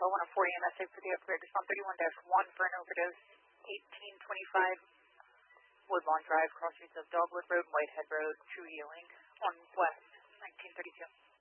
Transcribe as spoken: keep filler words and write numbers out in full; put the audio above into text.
oh one oh four E M S for the upgrade. Respond thirty-one dash one for an overdose. eighteen twenty-five Woodlawn Drive, cross streets of Dogwood Road and Whitehead Road, True Healing, on West, nineteen thirty-two.